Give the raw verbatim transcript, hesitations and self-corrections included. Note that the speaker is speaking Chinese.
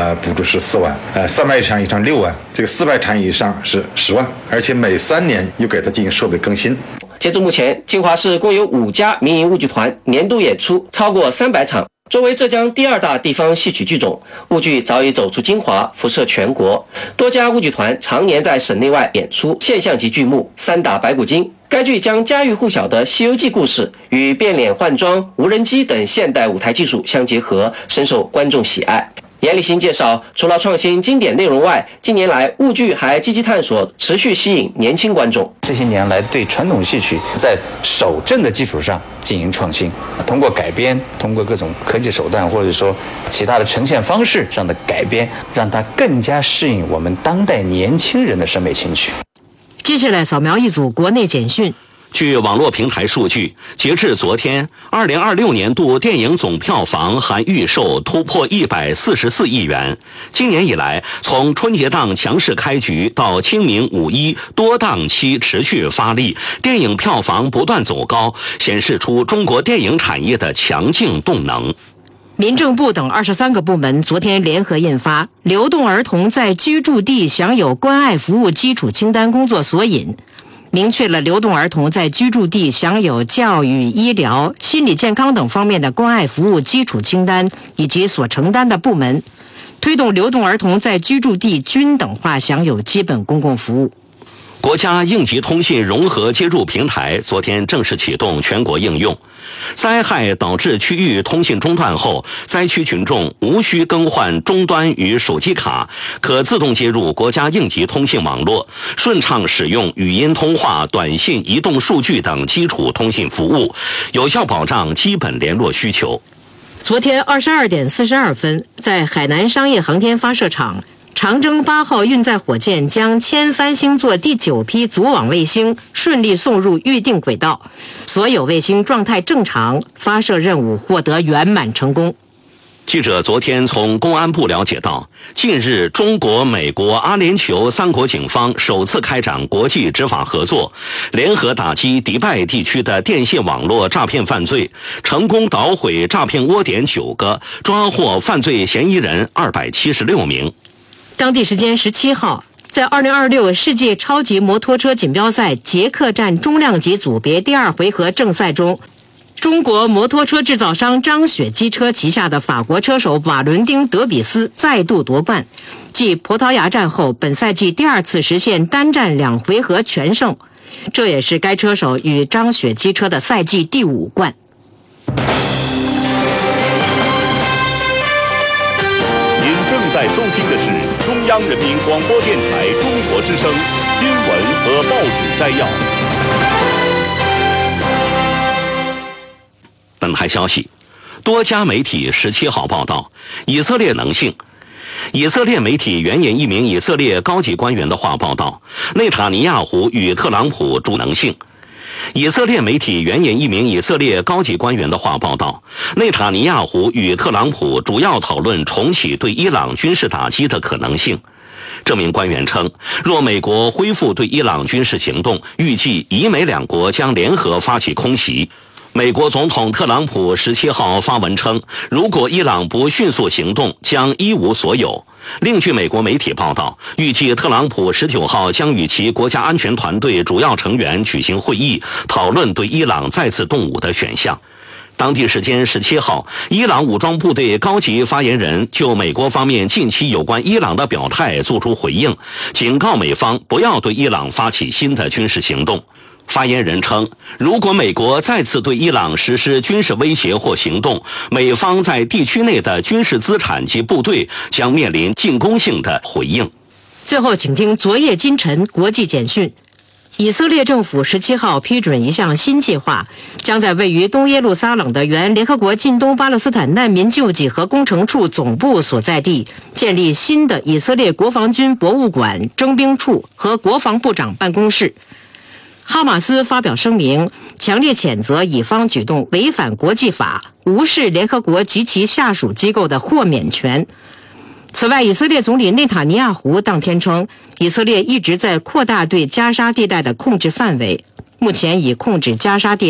呃补助是四万，呃三百场以上六万，这个四百场以上是十万，而且每三年又给它进行设备更新。 截至目前，金华市共有五家民营舞剧团年度演出超过三百场。作为浙江第二大地方戏曲剧种，舞剧早已走出金华，辐射全国。多家舞剧团常年在省内外演出现象级剧目《三打白骨精》。该剧将家喻户晓的《西游记》故事与变脸换装、无人机等现代舞台技术相结合，深受观众喜爱。严立新介绍，除了创新经典内容外，近年来舞剧还积极探索，持续吸引年轻观众。 这些年来，对传统戏曲在守正的基础上进行创新，通过改编，通过各种科技手段，或者说其他的呈现方式上的改编，让它更加适应我们当代年轻人的审美情趣。 接下来扫描一组国内简讯。 据网络平台数据，截至昨天，二零二六年度电影总票房含预售突破一百四十四亿元。今年以来，从春节档强势开局到清明、五一多档期持续发力，电影票房不断走高，显示出中国电影产业的强劲动能。 民政部等二十三个部门昨天联合印发《流动儿童在居住地享有关爱服务基础清单工作索引》，明确了流动儿童在居住地享有教育、医疗、心理健康等方面的关爱服务基础清单以及所承担的部门，推动流动儿童在居住地均等化享有基本公共服务。 国家应急通信融合接入平台昨天正式启动全国应用。灾害导致区域通信中断后，灾区群众无需更换终端与手机卡，可自动接入国家应急通信网络，顺畅使用语音通话、短信、移动数据等基础通信服务，有效保障基本联络需求。 昨天二十二点四十二分，在海南商业航天发射场，长征八号运载火箭将千帆星座第九批组网卫星顺利送入预定轨道，所有卫星状态正常，发射任务获得圆满成功。 记者昨天从公安部了解到，近日中国、美国、阿联酋三国警方首次开展国际执法合作，联合打击迪拜地区的电信网络诈骗犯罪，成功捣毁诈骗窝点九个，抓获犯罪嫌疑人二百七十六名。 当地时间十七号，在二零二六世界超级摩托车锦标赛捷克站中量级组别第二回合正赛中，中国摩托车制造商张雪机车旗下的法国车手瓦伦丁·德比斯再度夺冠，继葡萄牙站后，本赛季第二次实现单站两回合全胜，这也是该车手与张雪机车的赛季第五冠。 您正在收听的是中央人民广播电台中国之声新闻和报纸摘要。 本台消息，多家媒体十七号报道，以色列能性。以色列媒体援引一名以色列高级官员的话报道，内塔尼亚胡与特朗普主能性。以色列媒体援引一名以色列高级官员的话报道，内塔尼亚胡与特朗普主要讨论重启对伊朗军事打击的可能性。这名官员称，若美国恢复对伊朗军事行动，预计以美两国将联合发起空袭。美国总统特朗普十七号发文称，如果伊朗不迅速行动，将一无所有。另据美国媒体报道，预计特朗普十九号将与其国家安全团队主要成员举行会议，讨论对伊朗再次动武的选项。当地时间十七号，伊朗武装部队高级发言人就美国方面近期有关伊朗的表态作出回应，警告美方不要对伊朗发起新的军事行动。发言人称，如果美国再次对伊朗实施军事威胁或行动，美方在地区内的军事资产及部队将面临进攻性的回应。 最后，请听昨夜今晨国际简讯。以色列政府十七号批准一项新计划，将在位于东耶路撒冷的原联合国近东巴勒斯坦难民救济和工程处总部所在地建立新的以色列国防军博物馆、征兵处和国防部长办公室。哈马斯发表声明，强烈谴责以方举动违反国际法，无视联合国及其下属机构的豁免权。此外，以色列总理内塔尼亚胡当天称，以色列一直在扩大对加沙地带的控制范围，目前已控制加沙地带